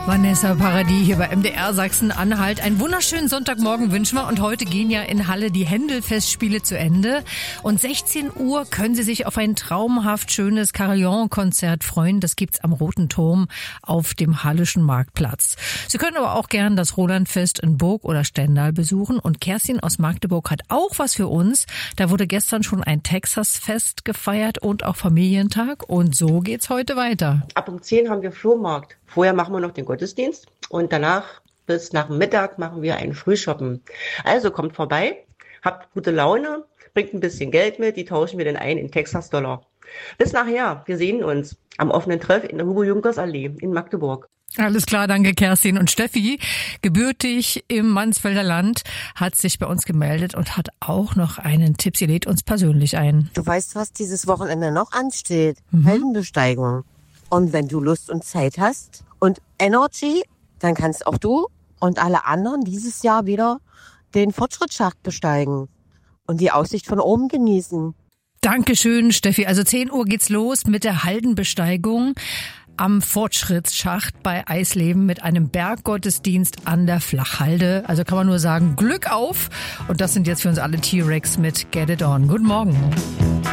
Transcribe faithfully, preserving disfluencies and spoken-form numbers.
Vanessa Paradis hier bei M D R Sachsen-Anhalt. Einen wunderschönen Sonntagmorgen wünschen wir. Und heute gehen ja in Halle die Händel-Festspiele zu Ende. Und sechzehn Uhr können Sie sich auf ein traumhaft schönes Carillon-Konzert freuen. Das gibt's am Roten Turm auf dem Hallischen Marktplatz. Sie können aber auch gern das Rolandfest in Burg oder Stendal besuchen. Und Kerstin aus Magdeburg hat auch was für uns. Da wurde gestern schon ein Texasfest gefeiert und auch Familientag. Und so geht's heute weiter. Ab um zehn haben wir Flohmarkt. Vorher machen wir noch den Gottesdienst und danach bis nach Mittag machen wir einen Frühshoppen. Also kommt vorbei, habt gute Laune, bringt ein bisschen Geld mit, die tauschen wir dann ein in Texas-Dollar. Bis nachher, wir sehen uns am offenen Treff in der Hugo-Junkers-Allee in Magdeburg. Alles klar, danke Kerstin. Und Steffi, gebürtig im Mansfelder Land, hat sich bei uns gemeldet und hat auch noch einen Tipp. Sie lädt uns persönlich ein. Du weißt, was dieses Wochenende noch ansteht? Mhm. Heldenbesteigung. Und wenn du Lust und Zeit hast und Energy, dann kannst auch du und alle anderen dieses Jahr wieder den Fortschrittsschacht besteigen und die Aussicht von oben genießen. Dankeschön, Steffi. Also zehn Uhr geht's los mit der Haldenbesteigung am Fortschrittsschacht bei Eisleben mit einem Berggottesdienst an der Flachhalde. Also kann man nur sagen, Glück auf. Und das sind jetzt für uns alle T-Rex mit Get It On. Guten Morgen.